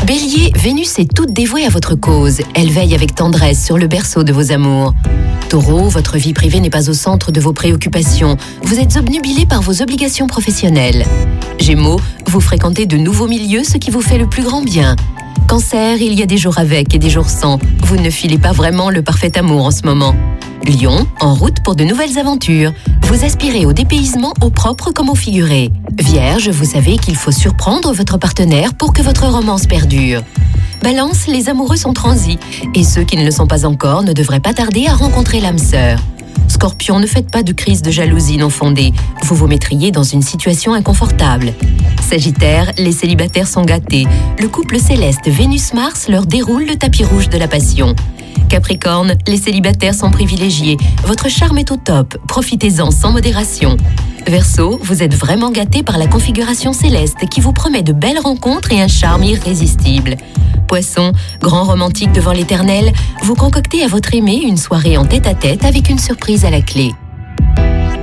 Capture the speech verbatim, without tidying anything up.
Bélier, Vénus est toute dévouée à votre cause. Elle veille avec tendresse sur le berceau de vos amours. Taureau, votre vie privée n'est pas au centre de vos préoccupations. Vous êtes obnubilé par vos obligations professionnelles. Gémeaux, vous fréquentez de nouveaux milieux, ce qui vous fait le plus grand bien. Cancer, il y a des jours avec et des jours sans. Vous ne filez pas vraiment le parfait amour en ce moment. Lion, en route pour de nouvelles aventures. Vous aspirez au dépaysement au propre comme au figuré. Vierge, vous savez qu'il faut surprendre votre partenaire pour que votre romance perdure. Balance, les amoureux sont transis et ceux qui ne le sont pas encore ne devraient pas tarder à rencontrer l'âme sœur. Scorpion, ne faites pas de crise de jalousie non fondée. Vous vous mettriez dans une situation inconfortable. Sagittaire, les célibataires sont gâtés. Le couple céleste Vénus-Mars leur déroule le tapis rouge de la passion. Capricorne, les célibataires sont privilégiés. Votre charme est au top. Profitez-en sans modération. Verseau, vous êtes vraiment gâté par la configuration céleste qui vous promet de belles rencontres et un charme irrésistible. Poisson, grand romantique devant l'éternel, vous concoctez à votre aimé une soirée en tête-à-tête avec une surprise à la clé.